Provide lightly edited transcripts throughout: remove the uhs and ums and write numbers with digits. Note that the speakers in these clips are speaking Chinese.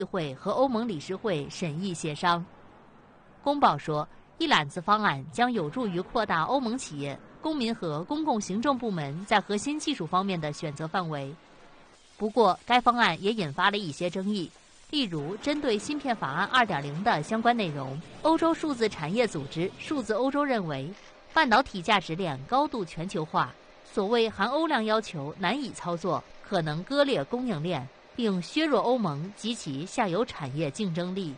会和欧盟理事会审议协商。公报说，一揽子方案将有助于扩大欧盟企业、公民和公共行政部门在核心技术方面的选择范围。不过，该方案也引发了一些争议，例如针对芯片法案 2.0 的相关内容，欧洲数字产业组织数字欧洲认为，半导体价值链高度全球化，所谓含欧量要求难以操作，可能割裂供应链，并削弱欧盟及其下游产业竞争力。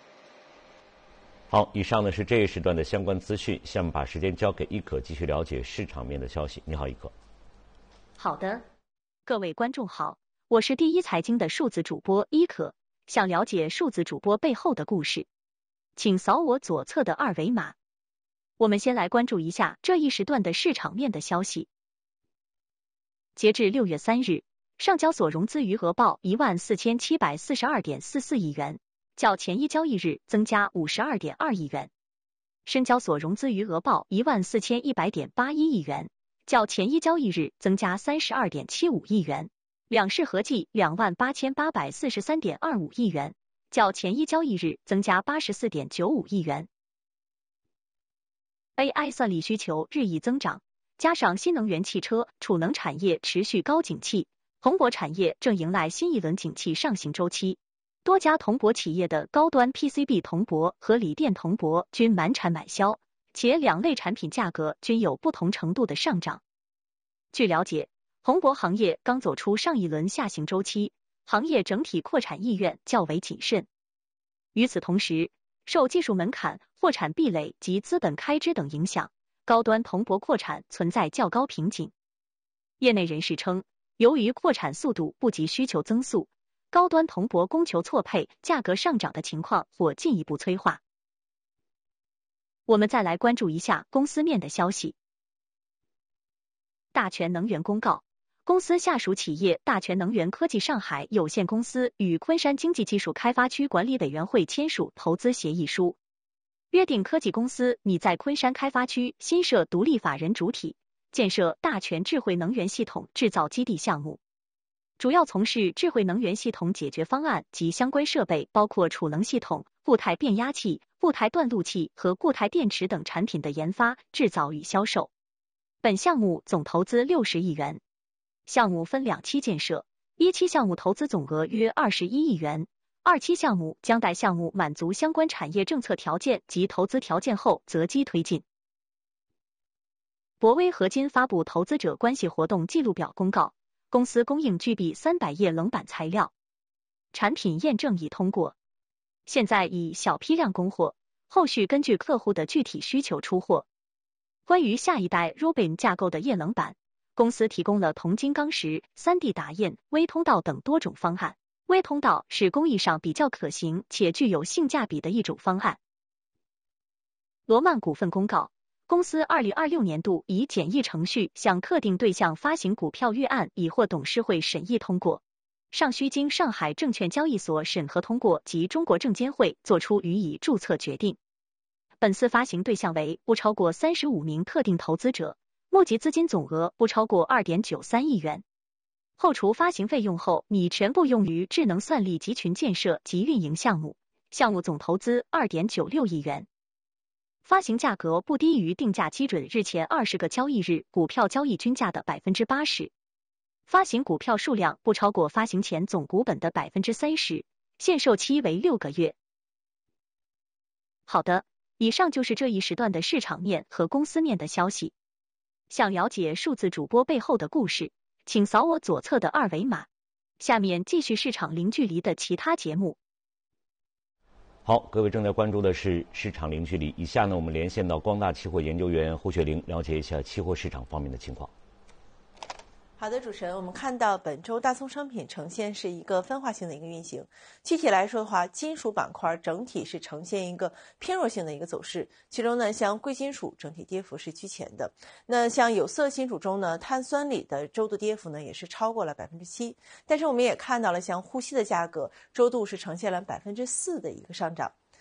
好，以上呢是这一时段的相关资讯，下面把时间交给一可继续了解市场面的消息。你好，一可。 好的，各位观众好，我是第一财经的数字主播一可。想了解数字主播背后的故事，请扫我左侧的二维码。我们先来关注一下这一时段的市场面的消息。截至6月3日，上交所融资余额报14742.44亿元，较前一交易日增加52.2亿元。深交所融资余额报14100.81亿元，较前一交易日增加32.75亿元。两市合计28843.25亿元，较前一交易日增加84.95亿元。AI 算力需求日益增长，加上新能源汽车、储能产业持续高景气，铜箔产业正迎来新一轮景气上行周期。多家铜箔企业的高端 PCB 铜箔和锂电铜箔均满产满销，且两类产品价格均有不同程度的上涨。据了解，铜箔行业刚走出上一轮下行周期，行业整体扩产意愿较为谨慎。与此同时，受技术门槛、货产壁垒及资本开支等影响，高端铜箔扩产存在较高瓶颈。业内人士称，由于扩产速度不及需求增速，高端铜箔供求错配、价格上涨的情况或进一步催化。我们再来关注一下公司面的消息。大全能源公告，公司下属企业大全能源科技上海有限公司与昆山经济技术开发区管理委员会签署投资协议书，约定科技公司拟在昆山开发区新设独立法人主体，建设大全智慧能源系统制造基地项目，主要从事智慧能源系统解决方案及相关设备，包括储能系统、固态变压器、固态断路器和固态电池等产品的研发、制造与销售。本项目总投资60亿元。项目分2期建设，一期项目投资总额约21亿元，二期项目将待项目满足相关产业政策条件及投资条件后择机推进。博威合金发布投资者关系活动记录表公告，公司供应巨壁300页冷板材料，产品验证已通过，现在以小批量供货，后续根据客户的具体需求出货。关于下一代 Rubin 架构的液冷板，公司提供了铜金刚石、3D 打印、微通道等多种方案。微通道是工艺上比较可行且具有性价比的一种方案。罗曼股份公告，公司2026年度以简易程序向特定对象发行股票预案已获董事会审议通过，尚需经上海证券交易所审核通过及中国证监会作出予以注册决定。本次发行对象为不超过35名特定投资者，募集资金总额不超过2.93亿元。后除发行费用后，拟全部用于智能算力集群建设及运营项目，项目总投资2.96亿元。发行价格不低于定价基准日前20个交易日股票交易均价的 80%。发行股票数量不超过发行前总股本的 30%， 限售期为6个月。好的，以上就是这一时段的市场面和公司面的消息。想了解数字主播背后的故事，请扫我左侧的二维码。下面继续市场零距离的其他节目。 好，各位正在关注的是市场零距离。以下呢，我们连线到光大期货研究员胡雪玲，了解一下期货市场方面的情况。 好的，主持人，我们看到本周大宗商品呈现是一个分化性的一个运行。具体来说的话，金属板块整体是呈现一个偏弱性的一个走势，其中呢，像贵金属整体跌幅是居前的。那像有色金属中呢，碳酸锂的周度跌幅呢也是超过了 7%， 但是我们也看到了像呼吸的价格周度是呈现了 4% 的一个上涨。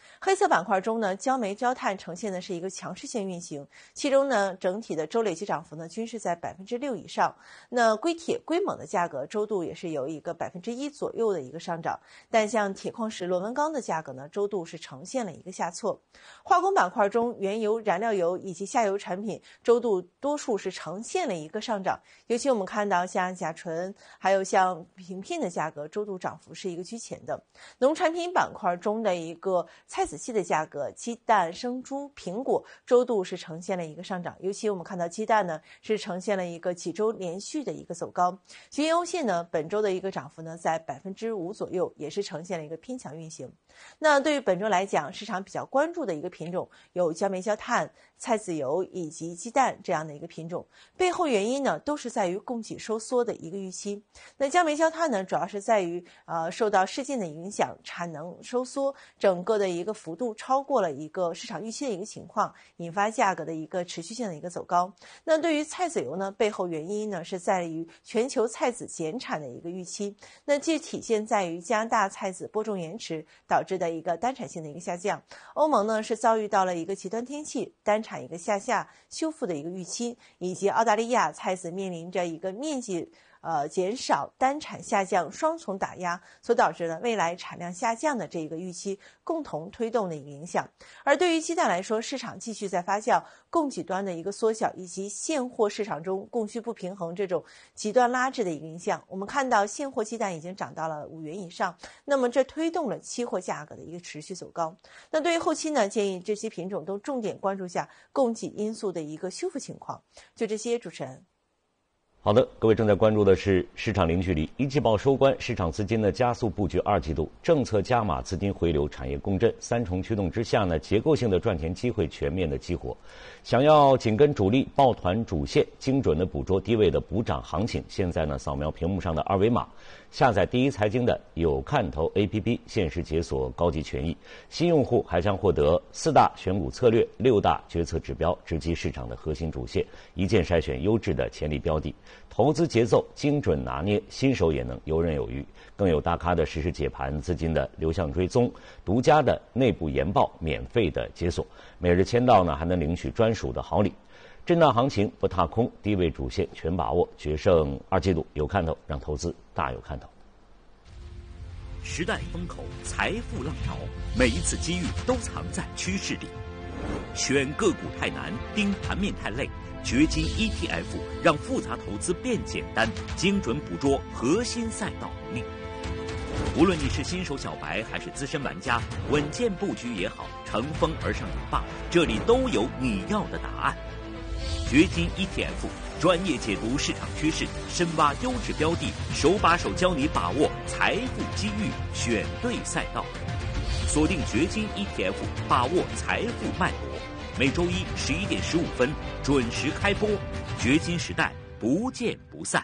黑色板块中呢，焦煤、焦炭呈现的是一个强势性运行，其中呢，整体的周累计涨幅呢均是在6%以上。那硅铁、硅锰的价格周度也是有一个1%左右的一个上涨，但像铁矿石、螺纹钢的价格呢，周度是呈现了一个下挫。化工板块中，原油、燃料油以及下游产品周度多数是呈现了一个上涨，尤其我们看到像甲醇还有像平片的价格周度涨幅是一个居前的。农产品板块中的一个菜籽系的价格，鸡蛋、生猪、苹果周度是呈现了一个上涨，尤其我们看到鸡蛋呢是呈现了一个几周连续的一个走高。原油线呢本周的一个涨幅呢在5%左右，也是呈现了一个偏强运行。那对于本周来讲，市场比较关注的一个品种有焦煤、焦炭、菜籽油以及鸡蛋这样的一个品种，背后原因呢都是在于供给收缩的一个预期。那焦煤、焦炭呢主要是在于受到事件的影响，产能收缩，整个的一个幅度超过了一个市场预期的一个情况，引发价格的一个持续性的一个走高。那对于菜籽油呢，背后原因呢是在于全球菜籽减产的一个预期，那这体现在于加拿大菜籽播种延迟导致的一个单产性的一个下降。欧盟呢是遭遇到了一个极端天气，单产一个下修复的一个预期，以及澳大利亚菜籽面临着一个面积减少、单产下降双重打压所导致的未来产量下降的这一个预期，共同推动的一个影响。而对于鸡蛋来说，市场继续在发酵供给端的一个缩小，以及现货市场中供需不平衡这种极端拉制的一个影响。我们看到现货鸡蛋已经涨到了5元以上，那么这推动了期货价格的一个持续走高。那对于后期呢，建议这些品种都重点关注下供给因素的一个修复情况。就这些，主持人。 好的，各位正在关注的是市场零距离。一季报收官，市场资金的加速布局2季度，政策加码、资金回流、产业共振三重驱动之下呢，结构性的赚钱机会全面的激活。想要紧跟主力、抱团主线，精准的捕捉低位的补涨行情，现在呢，扫描屏幕上的2维码，下载第一财经的有看头 APP， 限时解锁高级权益。新用户还将获得4大选股策略、6大决策指标，直击市场的核心主线，一键筛选优质的潜力标的。投资节奏精准拿捏，新手也能游刃有余。更有大咖的实时解盘、资金的流向追踪、独家的内部研报、免费的解锁。每日签到呢，还能领取专属的好礼。震荡行情不踏空，低位主线全把握，决胜2季度有看头，让投资大有看头。 时代风口，财富浪潮，每一次机遇都藏在趋势里。选个股太难，盯盘面太累。掘金 ETF 让复杂投资变简单，精准捕捉核心赛道红利。无论你是新手小白还是资深玩家，稳健布局也好，乘风而上也罢，这里都有你要的答案。掘金 ETF 专业解读市场趋势，深挖优质标的，手把手教你把握财富机遇，选对赛道。锁定掘金 ETF， 把握财富脉搏。每周一11点15分准时开播，掘金时代不见不散。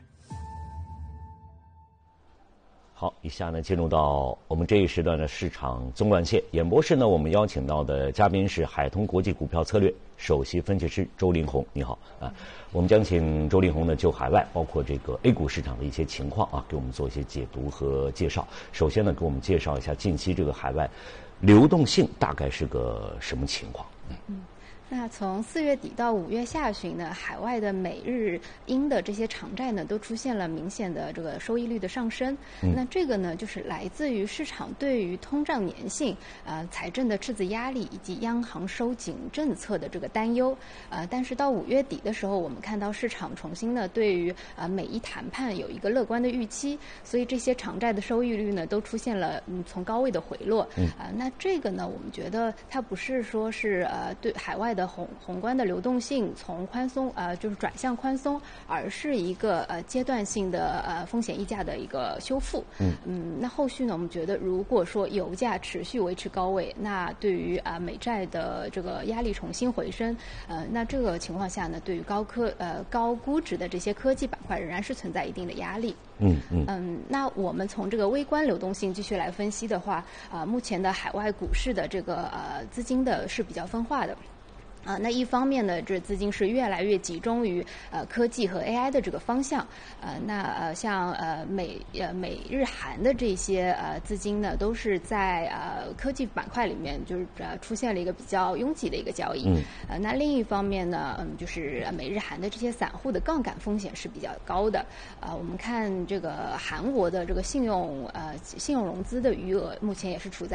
好，以下呢进入到我们这一时段的市场纵贯线。演播室呢，我们邀请到的嘉宾是海通国际股票策略首席分析师周林红，你好啊。我们将请周林红呢就海外包括这个 A 股市场的一些情况啊，给我们做一些解读和介绍。首先呢，给我们介绍一下近期这个海外流动性大概是个什么情况？ 那从4月底到5月下旬呢，海外的美日英的这些长债呢，都出现了明显的这个收益率的上升。那这个呢，就是来自于市场对于通胀粘性、财政的赤字压力以及央行收紧政策的这个担忧。但是到5月底的时候，我们看到市场重新呢对于美伊谈判有一个乐观的预期，所以这些长债的收益率呢都出现了从高位的回落。那这个呢，我们觉得它不是说是对海外的宏观的流动性从宽松就是转向宽松，而是一个阶段性的风险溢价的一个修复。那后续呢，我们觉得如果说油价持续维持高位，那对于美债的这个压力重新回升，那这个情况下呢，对于高估值的这些科技板块仍然是存在一定的压力。那我们从这个微观流动性继续来分析的话，目前的海外股市的这个资金的是比较分化的。 那一方面呢，这资金是越来越集中于科技和 AI 的这个方向。像美日韩的这些资金呢，都是在科技板块里面，就是出现了一个比较拥挤的一个交易。那另一方面呢，就是美日韩的这些散户的杠杆风险是比较高的。我们看这个韩国的这个信用融资的余额，目前也是处在